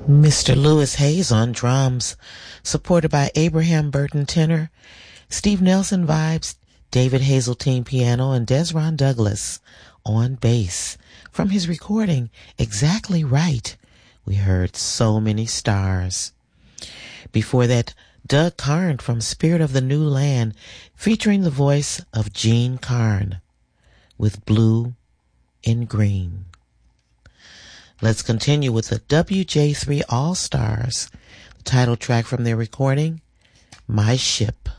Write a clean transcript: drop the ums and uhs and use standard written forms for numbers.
Mr. Lewis Hayes on drums, supported by Abraham Burton tenor, Steve Nelson vibes, David Hazeltine piano, and Desron Douglas on bass. From his recording, Exactly Right, we heard So Many Stars. Before that, Doug Karn from Spirit of the New Land, featuring the voice of Gene Karn with Blue and Green. Let's continue with the WJ3 All-Stars, the title track from their recording, My Ship.